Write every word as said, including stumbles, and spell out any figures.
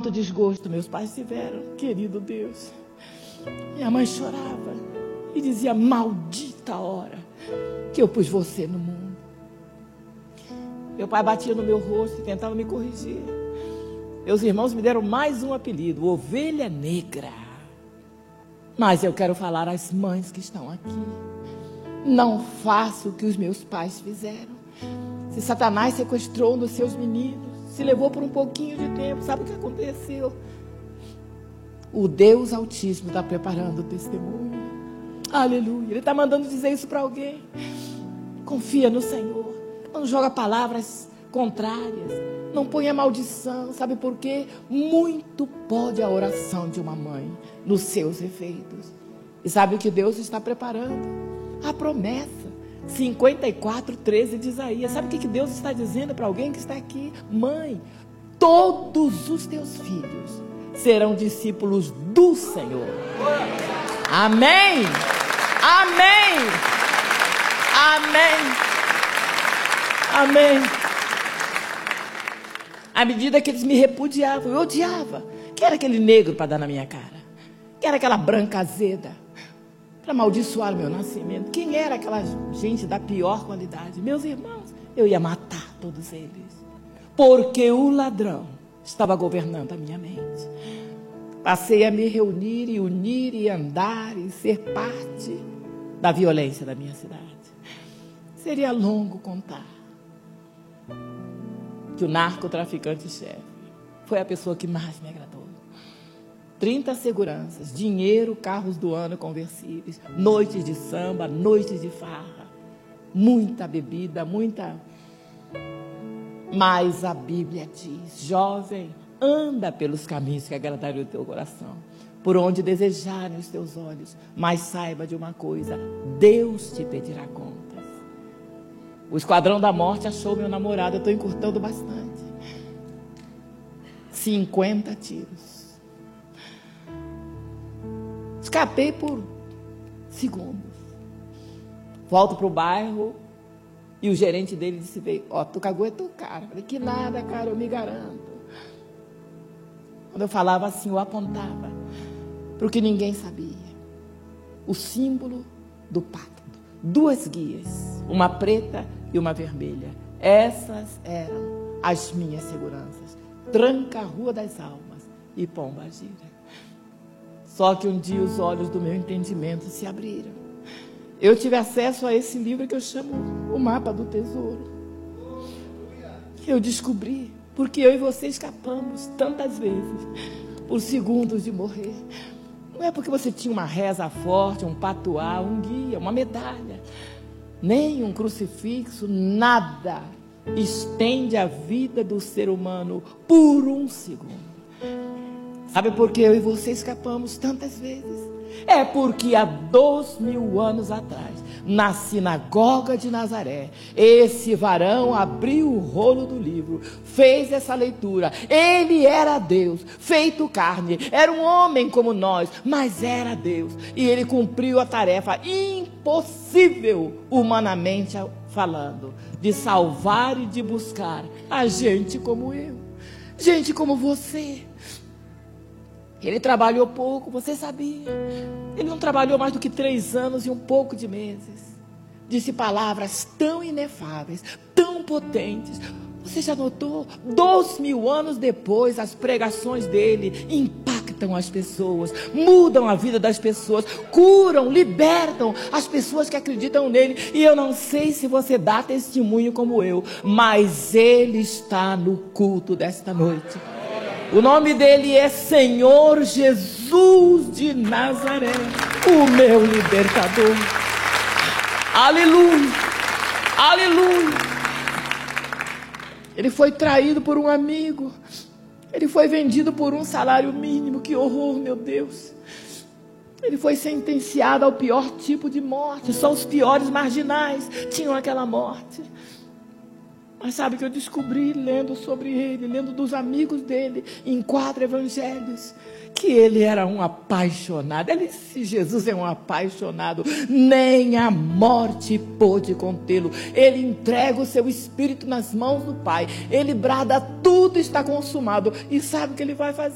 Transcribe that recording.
Quanto desgosto meus pais tiveram, querido Deus. Minha mãe chorava e dizia: maldita hora que eu pus você no mundo. Meu pai batia no meu rosto e tentava me corrigir. Meus irmãos me deram mais um apelido, Ovelha Negra. Mas eu quero falar às mães que estão aqui: não faça o que os meus pais fizeram. Se Satanás sequestrou um dos seus meninos, se levou por um pouquinho de tempo, sabe o que aconteceu? O Deus Altíssimo está preparando o testemunho. Aleluia. Ele está mandando dizer isso para alguém. Confia no Senhor. Não joga palavras contrárias. Não ponha maldição. Sabe por quê? Muito pode a oração de uma mãe nos seus efeitos. E sabe o que Deus está preparando? A promessa. cinquenta e quatro, treze de Isaías. Sabe o que Deus está dizendo para alguém que está aqui? Mãe, todos os teus filhos serão discípulos do Senhor. Amém. Amém. Amém. Amém. À medida que eles me repudiavam, eu odiava. Quem era aquele negro para dar na minha cara? Quem era aquela branca azeda para amaldiçoar o meu nascimento? Quem era aquela gente da pior qualidade? Meus irmãos, eu ia matar todos eles, porque o ladrão estava governando a minha mente. Passei a me reunir e unir e andar e ser parte da violência da minha cidade. Seria longo contar que o narcotraficante-chefe foi a pessoa que mais me agradou. trinta seguranças, dinheiro, carros do ano conversíveis, noites de samba, noites de farra, muita bebida, muita... Mas a Bíblia diz: jovem, anda pelos caminhos que agradariam o teu coração, por onde desejarem os teus olhos, mas saiba de uma coisa: Deus te pedirá contas. O esquadrão da morte achou meu namorado. Eu estou encurtando bastante. cinquenta tiros. Escapei por segundos. Volto para o bairro e o gerente dele disse: veio, ó, tu caguetou, cara. Eu falei: que nada, cara, eu me garanto. Quando eu falava assim, eu apontava para o que ninguém sabia: o símbolo do pacto. Duas guias, uma preta e uma vermelha. Essas eram as minhas seguranças. Tranca a Rua das Almas e Pomba Gira. Só que um dia os olhos do meu entendimento se abriram. Eu tive acesso a esse livro que eu chamo o Mapa do Tesouro. Eu descobri porque eu e você escapamos tantas vezes por segundos de morrer. Não é porque você tinha uma reza forte, um patuá, um guia, uma medalha, nem um crucifixo, nada estende a vida do ser humano por um segundo. Sabe por que eu e você escapamos tantas vezes? É porque há dois mil anos atrás, na sinagoga de Nazaré, esse varão abriu o rolo do livro, fez essa leitura. Ele era Deus, feito carne, era um homem como nós, mas era Deus. E ele cumpriu a tarefa impossível, humanamente falando, de salvar e de buscar a gente como eu, gente como você. Ele trabalhou pouco, você sabia? Ele não trabalhou mais do que três anos e um pouco de meses. Disse palavras tão inefáveis, tão potentes. Você já notou? Dois mil anos depois, as pregações dele impactam as pessoas, mudam a vida das pessoas, curam, libertam as pessoas que acreditam nele. E eu não sei se você dá testemunho como eu, mas ele está no culto desta noite. O nome dele é Senhor Jesus de Nazaré, o meu libertador. Aleluia, aleluia. Ele foi traído por um amigo. Ele foi vendido por um salário mínimo. Que horror, meu Deus. Ele foi sentenciado ao pior tipo de morte. Só os piores marginais tinham aquela morte. Mas sabe o que eu descobri lendo sobre ele, lendo dos amigos dele, em quatro evangelhos? Que ele era um apaixonado. Ele disse: Jesus é um apaixonado, nem a morte pôde contê-lo. Ele entrega o seu espírito nas mãos do Pai. Ele brada: tudo está consumado. E sabe o que ele vai fazer?